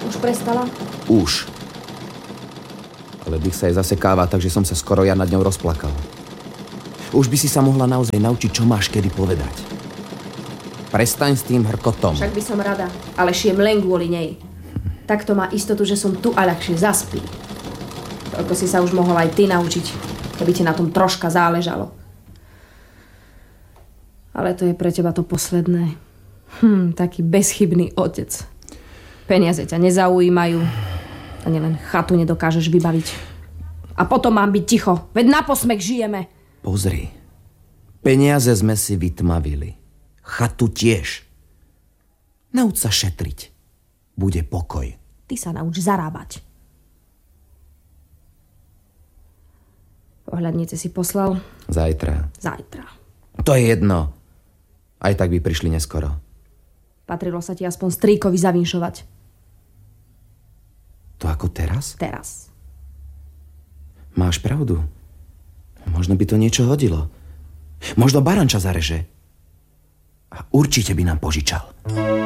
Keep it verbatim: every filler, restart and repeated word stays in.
Už prestala? Už. Ale dých sa jej zasekáva, takže som sa skoro ja nad ňou rozplakal. Už by si sa mohla naozaj naučiť, čo máš kedy povedať. Prestaň s tým hrkotom. Však by som rada, ale šiem len kvôli nej. Takto má istotu, že som tu a ľahšie zaspí. Toľko si sa už mohol aj ty naučiť, keby ti na tom troška záležalo. Ale to je pre teba to posledné. Hm, taký bezchybný otec. Peniaze ťa nezaujímajú. Ani len chatu nedokážeš vybaviť. A potom mám byť ticho. Veď na posmech žijeme. Pozri. Peniaze sme si vytmavili. Chatu tiež. Nauč sa šetriť. Bude pokoj. Ty sa nauč zarábať. Pohľadnice si poslal? Zajtra. Zajtra. To je jedno. Aj tak by prišli neskoro. Patrilo sa ti aspoň strýkovi zavinšovať. To ako teraz? Teraz. Máš pravdu. Možno by to niečo hodilo. Možno baranča zareže. A určite by nám požičal.